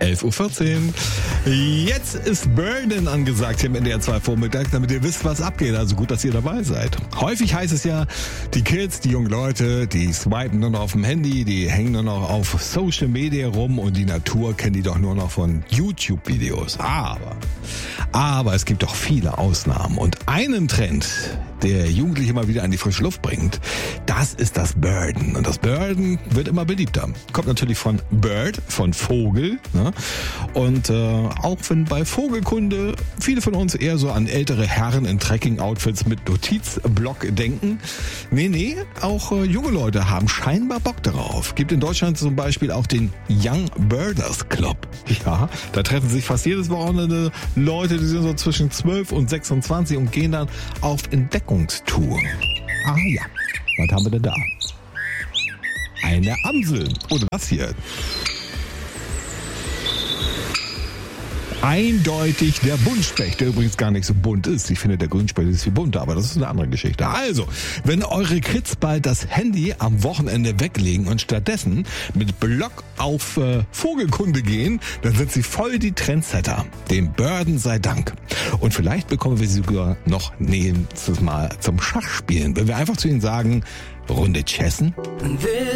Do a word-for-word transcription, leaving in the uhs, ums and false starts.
elf Uhr vierzehn. Jetzt ist Burden angesagt hier im N D R zwei Vormittag, damit ihr wisst, was abgeht. Also gut, dass ihr dabei seid. Häufig heißt es ja, die Kids, die jungen Leute, die swipen nur noch auf dem Handy, die hängen nur noch auf Social Media rum und die Natur kennen die doch nur noch von YouTube-Videos. Aber, aber es gibt doch viele Ausnahmen und einen Trend, der Jugendliche mal wieder an die frische Luft bringt, das ist das Burden. Und das Burden wird immer beliebter. Kommt natürlich von Bird, von Vogel. Ne? Und äh, auch wenn bei Vogelkunde viele von uns eher so an ältere Herren in Trekking-Outfits mit Notizblock denken. Nee, nee, auch äh, junge Leute haben scheinbar Bock darauf. Gibt in Deutschland zum Beispiel auch den Young Birders Club. Ja, da treffen sich fast jedes Wochenende Leute, die sind so zwischen zwölf und sechsundzwanzig und gehen dann auf Entdeckungstour. Ah ja, was haben wir denn da? Eine Amsel. Oder was hier? Eindeutig der Buntspecht, der übrigens gar nicht so bunt ist. Ich finde, der Grünspecht ist viel bunter, aber das ist eine andere Geschichte. Also, wenn eure Kids bald das Handy am Wochenende weglegen und stattdessen mit Block auf äh, Vogelkunde gehen, dann sind sie voll die Trendsetter. Dem Burden sei Dank. Und vielleicht bekommen wir sie sogar noch nächstes Mal zum Schachspielen, wenn wir einfach zu ihnen sagen, Runde Chessen.